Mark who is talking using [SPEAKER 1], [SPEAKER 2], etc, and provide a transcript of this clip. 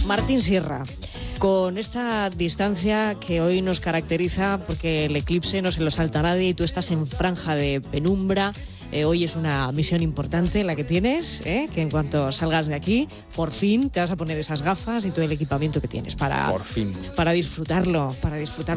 [SPEAKER 1] Martín Sierra, con esta distancia que hoy nos caracteriza, porque el eclipse no se lo salta a nadie y tú estás en franja de penumbra. Hoy es una misión importante la que tienes, que en cuanto salgas de aquí, por fin te vas a poner esas gafas y todo el equipamiento que tienes para disfrutarlo,